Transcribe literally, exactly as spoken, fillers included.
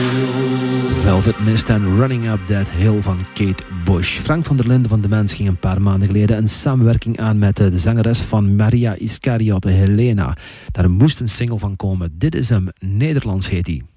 Velvet Mist en Running Up That Hill van Kate Bush. Frank van der Linden van De Mens ging een paar maanden geleden een samenwerking aan met de zangeres van Maria Iscariote, Helena. Daar moest een single van komen. Dit is hem, Nederlands heet hij.